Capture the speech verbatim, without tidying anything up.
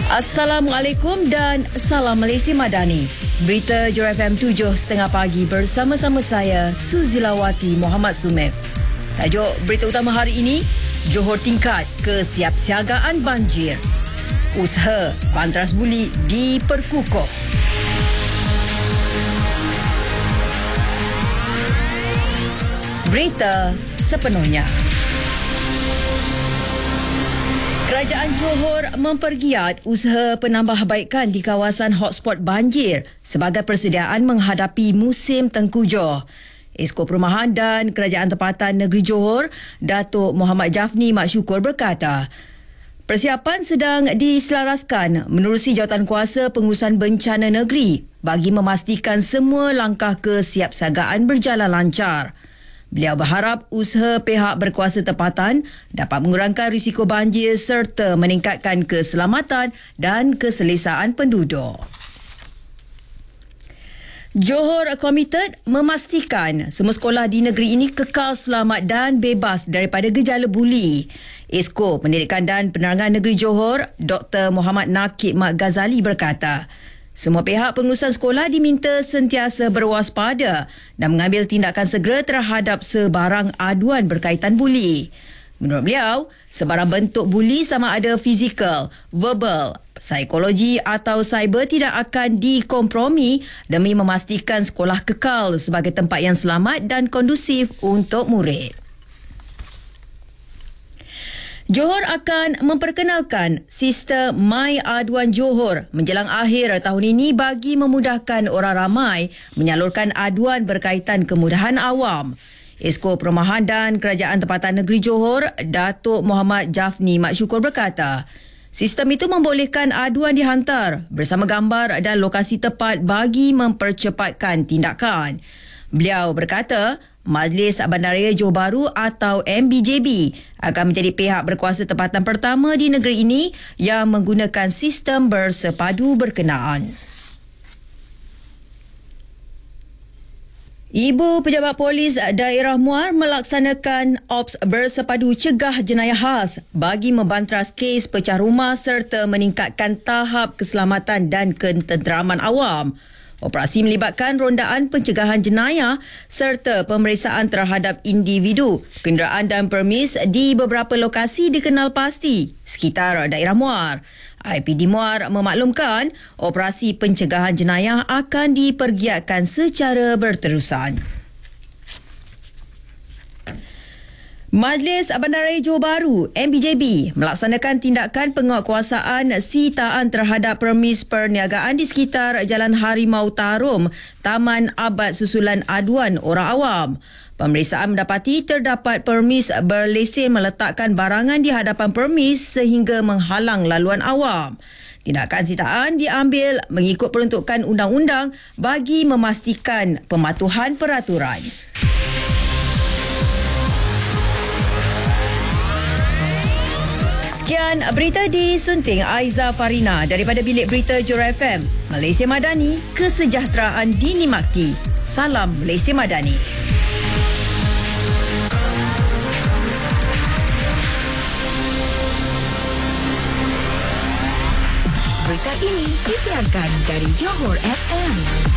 Assalamualaikum dan salam Malaysia Madani. Berita Johor F M tujuh tiga puluh pagi bersama-sama saya Suzilawati Muhammad Sumeb. Tajuk berita utama hari ini, Johor tingkat kesiapsiagaan banjir. Usaha Banteras Buli diperkukuh. Berita sepenuhnya. Kerajaan Johor mempergiat usaha penambahbaikan di kawasan hotspot banjir sebagai persediaan menghadapi musim tengkujuh. Esko Perumahan dan Kerajaan Tempatan Negeri Johor, Datuk Muhammad Jafni Mak Syukur berkata, persiapan sedang diselaraskan menerusi Jawatankuasa Pengurusan Bencana Negeri bagi memastikan semua langkah kesiapsiagaan berjalan lancar. Beliau berharap usaha pihak berkuasa tempatan dapat mengurangkan risiko banjir serta meningkatkan keselamatan dan keselesaan penduduk. Johor Komited memastikan semua sekolah di negeri ini kekal selamat dan bebas daripada gejala buli. Esko Pendidikan dan Penerangan Negeri Johor, Doktor Muhammad Nakib Mat Ghazali berkata, semua pihak pengurusan sekolah diminta sentiasa berwaspada dan mengambil tindakan segera terhadap sebarang aduan berkaitan buli. Menurut beliau, sebarang bentuk buli sama ada fizikal, verbal, psikologi atau cyber tidak akan dikompromi demi memastikan sekolah kekal sebagai tempat yang selamat dan kondusif untuk murid. Johor akan memperkenalkan sistem My Aduan Johor menjelang akhir tahun ini bagi memudahkan orang ramai menyalurkan aduan berkaitan kemudahan awam. Esko Perumahan dan Kerajaan Tempatan Negeri Johor, Datuk Muhammad Jafni Mak Syukur berkata, sistem itu membolehkan aduan dihantar bersama gambar dan lokasi tepat bagi mempercepatkan tindakan. Beliau berkata, Majlis Bandaraya Johor Bahru atau M B J B akan menjadi pihak berkuasa tempatan pertama di negeri ini yang menggunakan sistem bersepadu berkenaan. Ibu Pejabat Polis Daerah Muar melaksanakan ops bersepadu cegah jenayah khas bagi membanteras kes pecah rumah serta meningkatkan tahap keselamatan dan ketenteraman awam. Operasi melibatkan rondaan pencegahan jenayah serta pemeriksaan terhadap individu, kenderaan dan permis di beberapa lokasi dikenal pasti sekitar daerah Muar. I P D Muar memaklumkan operasi pencegahan jenayah akan dipergiatkan secara berterusan. Majlis Bandaraya Johor Bahru M B J B melaksanakan tindakan penguatkuasaan sitaan terhadap permis perniagaan di sekitar Jalan Harimau Tarum, Taman Abad Susulan Aduan Orang Awam. Pemeriksaan mendapati terdapat permis berlesen meletakkan barangan di hadapan permis sehingga menghalang laluan awam. Tindakan sitaan diambil mengikut peruntukan undang-undang bagi memastikan pematuhan peraturan. Sekian berita disunting Aiza Farina daripada Bilik Berita Johor F M. Malaysia Madani, kesejahteraan dinikmati. Salam Malaysia Madani. Berita ini disiarkan dari Johor F M.